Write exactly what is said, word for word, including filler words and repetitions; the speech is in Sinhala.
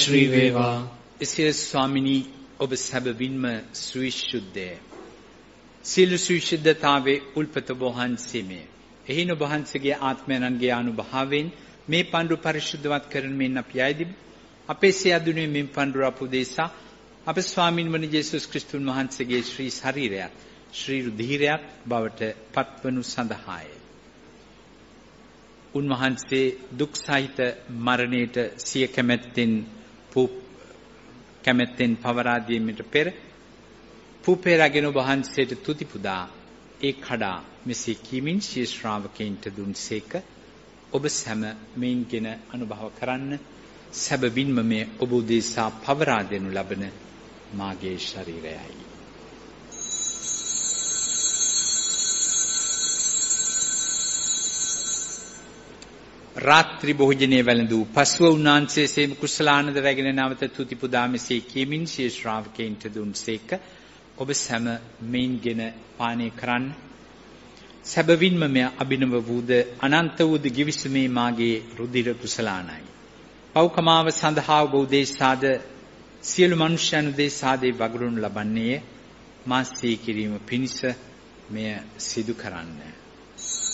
ශ්‍රී වේවා. එසේ ස්වාමිනී ඔබ සැබවින්ම සවිශුද්ධය. සියලු සවිශුද්ධතාවේ උල්පත වහන්සේ මේ. එහින ඔබ වහන්සේගේ ආත්මයන්ගේ අනුභවයෙන් මේ පඬුර පරිශුද්ධවත් කරන මෙන් අපි ආයදිමු. අපේ සියදුනේ මෙන් පඬුර අපදේශා අප ස්වාමින් වන යේසුස් ක්‍රිස්තුන් වහන්සේගේ ශ්‍රී ශරීරයත් ශ්‍රී රුධිරයත් බවට පත්වනු සඳහාය. උන්වහන්සේ දුක් සහිත මරණයට සිය කැමැත්තෙන් කැමැත්තෙන් පවරා දීමට පෙර පුපේ රැගෙන වහන්සේට තුති පුදා ඒ කඩා මෙසේ කීමින් සිය ශ්‍රාවකයන්ට දුන්සේක. ඔබ සැම මෙයින්ගෙන අනුභව කරන්න. සැබවින්ම මේ ඔබ උදෙසා පවරා දෙනු ලබන මාගේ ශරීරයයි. රාත්‍රී භෝජනයේ වැළඳූ පසුව උන්වහන්සේ සේම කුසලානද රැගෙන නැවත තුති පුදා මෙසේ කීමින් සිය ශ්‍රාවකයන්ට දුන්සේක. ඔබ සැම මෙයින්ගෙන පානය කරන්න. සැබවින්ම මෙය අභිනව වූද අනන්ත වූද ගිවිසුමේ මාගේ රුධිර කුසලානයි. පෞකමාව සඳහා ඔබ උදෙසාද සියලු මනුෂ්‍යයන් උදෙසාද වගුරුන් ලබන්නේ මා සිහි කිරීම පිණිස මෙය සිදු කරන්න.